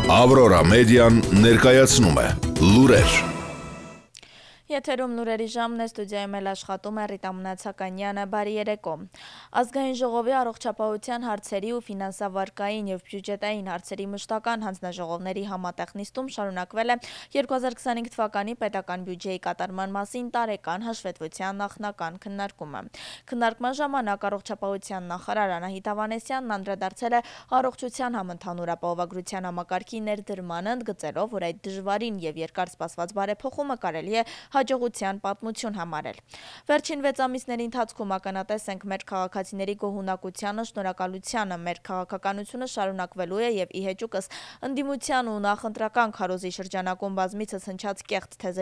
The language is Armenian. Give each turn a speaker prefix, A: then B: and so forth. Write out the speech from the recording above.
A: Ավրորա մեդիան ներկայացնում է լուրեր։
B: Եթերում լուրերի ժամն է, ստուդիայում էլ աշխատում է Ռիտա Մնացականյանը, բարի երեկո։ Ազգային ժողովի առողջապահության հարցերի ու ֆինանսավարկային և բյուջետային հարցերի մշտական հանձնաժողովների համատեղ նիստում շարունակվել է 2025 թվականի պետական բյուջեի կատարման մասին տարեկան հաշվետվության նախնական քննարկումը։ Քննարկման ժամանակ առողջապահության նախարար Անահիտ Ավանեսյանն անդրադարձել է առողջության համընդհանուր ապահովագրության համակարգի ներդրմանը, ընդգծելով, որ այդ դժվարին և երկար սպասված բարեփոխումը կարելի է հաջողության պատմություն համարել։ Վերջին 6 ամիսների ընթացքում ականատես ենք մեր քաղաքացիների գոհունակությանը, շնորհակալությանը, մեր քաղաքականությունը շարունակվելու է և ի հեճուկս ընդդիմության ու նախընտրական քարոզի շրջանակում բազմիցս հնչած կեղծ թեզերի